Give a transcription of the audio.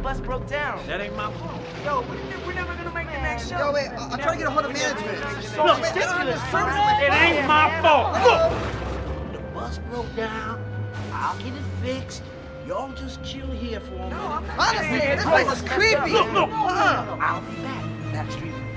bus broke down. That ain't my fault. Yo, we're never gonna make the next show. Yo, wait, I'm trying to get a hold of management. Look, it ain't my fault. Look, the bus broke down. I'll get it fixed. Y'all just chill here for a minute. Honestly, this place is creepy. Look. I'll be back. Backstreet.